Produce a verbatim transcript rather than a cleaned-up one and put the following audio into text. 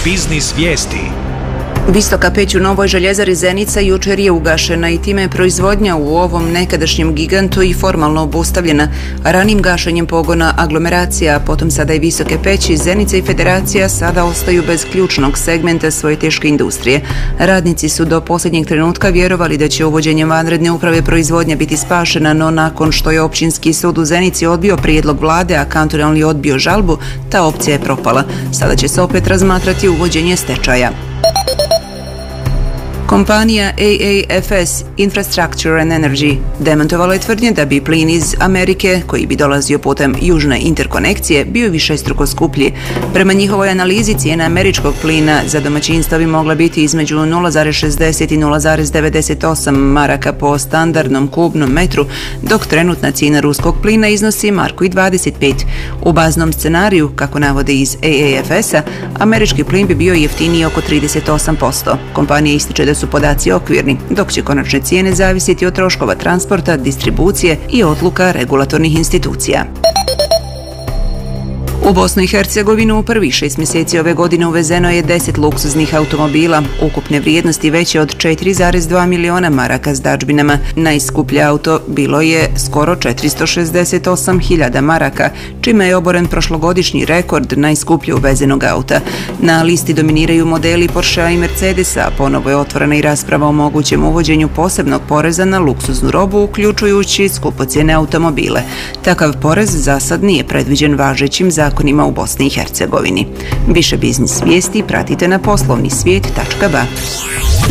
Biznis vijesti. Visoka peć u Novoj željezari Zenica jučer je ugašena i time je proizvodnja u ovom nekadašnjem gigantu i formalno obustavljena. Ranim gašenjem pogona aglomeracija, a potom sada i Visoke peći, Zenica i Federacija sada ostaju bez ključnog segmenta svoje teške industrije. Radnici su do posljednjeg trenutka vjerovali da će uvođenjem vanredne uprave proizvodnja biti spašena, no nakon što je Općinski sud u Zenici odbio prijedlog vlade, a kantonalni odbio žalbu, ta opcija je propala. Sada će se opet razmatrati uvođenje stečaja. Kompanija A A F S Infrastructure and Energy demantovala je tvrdnje da bi plin iz Amerike, koji bi dolazio putem južne interkonekcije, bio višestruko skuplji. Prema njihovoj analizi, cijena američkog plina za domaćinstva bi mogla biti između nula zarez šezdeset i nula zarez devedeset osam maraka po standardnom kubnom metru, dok trenutna cijena ruskog plina iznosi marku i dvadeset pet. U baznom scenariju, kako navode iz A A F S-a, američki plin bi bio jeftiniji oko trideset osam posto. Kompanija ističe da su podaci okvirni, dok će konačne cijene zavisiti od troškova transporta, distribucije i odluka regulatornih institucija. U Bosnu i Hercegovinu u prvih šest mjeseci ove godine uvezeno je deset luksuznih automobila, ukupne vrijednosti veće od četiri zarez dva miliona maraka s dadžbinama. Najskuplje auto bilo je skoro četiristo šezdeset osam hiljada maraka, čime je oboren prošlogodišnji rekord najskuplje uvezenog auta. Na listi dominiraju modeli Porschea i Mercedesa, a ponovo je otvorena i rasprava o mogućem uvođenju posebnog poreza na luksuznu robu, uključujući skupocjene automobile. Takav porez za sad nije predviđen važećim zakonima u Bosni i Hercegovini. Više biznis vijesti pratite na poslovni svijet tačka ba.